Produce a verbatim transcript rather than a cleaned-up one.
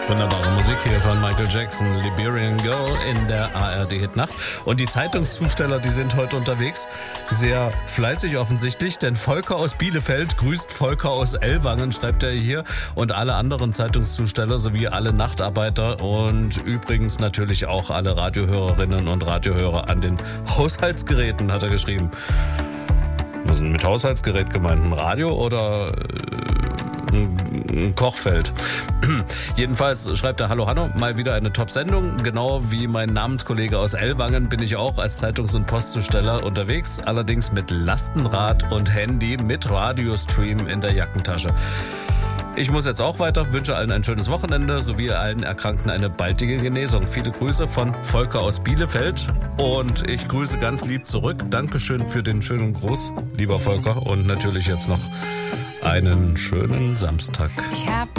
Wunderbare Musik hier von Michael Jackson, Liberian Girl in der A R D-Hitnacht. Und die Zeitungszusteller, die sind heute unterwegs. Sehr fleißig offensichtlich, denn Volker aus Bielefeld grüßt Volker aus Ellwangen, schreibt er hier. Und alle anderen Zeitungszusteller sowie alle Nachtarbeiter und übrigens natürlich auch alle Radiohörerinnen und Radiohörer an den Haushaltsgeräten, hat er geschrieben. Was ist denn mit Haushaltsgerät gemeint? Ein Radio oder ein Kochfeld? Jedenfalls schreibt er: Hallo Hanno, mal wieder eine Top-Sendung. Genau wie mein Namenskollege aus Ellwangen bin ich auch als Zeitungs- und Postzusteller unterwegs, allerdings mit Lastenrad und Handy mit Radiostream in der Jackentasche. Ich muss jetzt auch weiter, wünsche allen ein schönes Wochenende sowie allen Erkrankten eine baldige Genesung. Viele Grüße von Volker aus Bielefeld und ich grüße ganz lieb zurück. Dankeschön für den schönen Gruß, lieber Volker, und natürlich jetzt noch einen schönen Samstag. Ich hab